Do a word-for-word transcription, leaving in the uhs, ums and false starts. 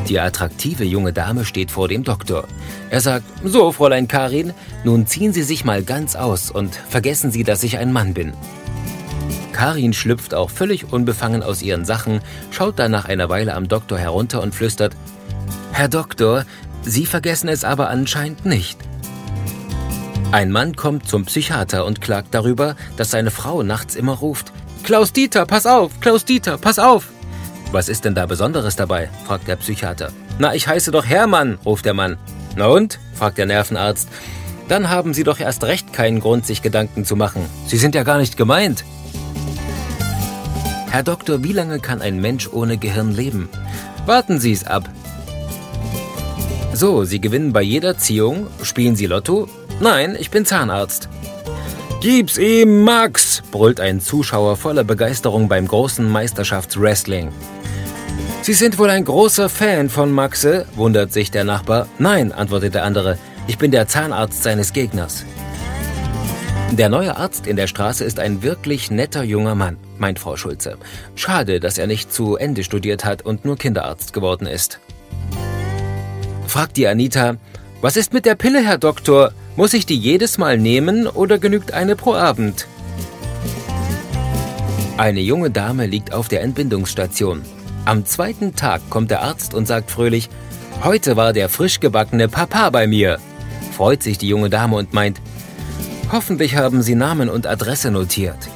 Die attraktive junge Dame steht vor dem Doktor. Er sagt, so, Fräulein Karin, nun ziehen Sie sich mal ganz aus und vergessen Sie, dass ich ein Mann bin. Karin schlüpft auch völlig unbefangen aus ihren Sachen, schaut dann nach einer Weile am Doktor herunter und flüstert, Herr Doktor, Sie vergessen es aber anscheinend nicht. Ein Mann kommt zum Psychiater und klagt darüber, dass seine Frau nachts immer ruft, Klaus-Dieter, pass auf, Klaus-Dieter, pass auf. Was ist denn da Besonderes dabei? Fragt der Psychiater. Na, ich heiße doch Hermann, ruft der Mann. Na und? Fragt der Nervenarzt. Dann haben Sie doch erst recht keinen Grund, sich Gedanken zu machen. Sie sind ja gar nicht gemeint. Herr Doktor, wie lange kann ein Mensch ohne Gehirn leben? Warten Sie es ab. So, Sie gewinnen bei jeder Ziehung. Spielen Sie Lotto? Nein, ich bin Zahnarzt. Gib's ihm, Max, brüllt ein Zuschauer voller Begeisterung beim großen Meisterschaftswrestling. Sie sind wohl ein großer Fan von Maxe, wundert sich der Nachbar. Nein, antwortet der andere, ich bin der Zahnarzt seines Gegners. Der neue Arzt in der Straße ist ein wirklich netter junger Mann, meint Frau Schulze. Schade, dass er nicht zu Ende studiert hat und nur Kinderarzt geworden ist. Fragt die Anita, was ist mit der Pille, Herr Doktor? Muss ich die jedes Mal nehmen oder genügt eine pro Abend? Eine junge Dame liegt auf der Entbindungsstation. Am zweiten Tag kommt der Arzt und sagt fröhlich, heute war der frisch gebackene Papa bei mir. Freut sich die junge Dame und meint, hoffentlich haben Sie Namen und Adresse notiert.